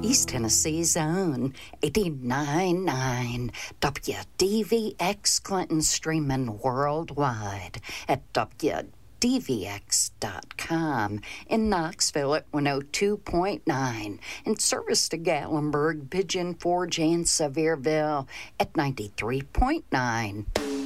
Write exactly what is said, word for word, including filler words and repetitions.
East Tennessee's own eighty-nine point nine W D V X Clinton, streaming worldwide at W D V X dot com. In Knoxville at one oh two point nine. In service to Gatlinburg, Pigeon Forge, and Sevierville at ninety-three point nine.